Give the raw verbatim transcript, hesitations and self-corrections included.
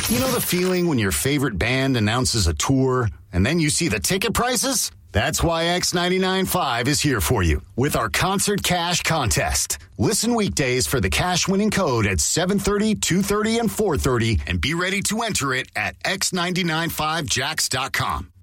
You know the feeling when your favorite band announces a tour and then you see the ticket prices? That's why X ninety-nine point five is here for you with our Concert Cash contest. Listen weekdays for the cash winning code at seven thirty, two thirty, and four thirty, and be ready to enter it at x nine nine five jacks dot com.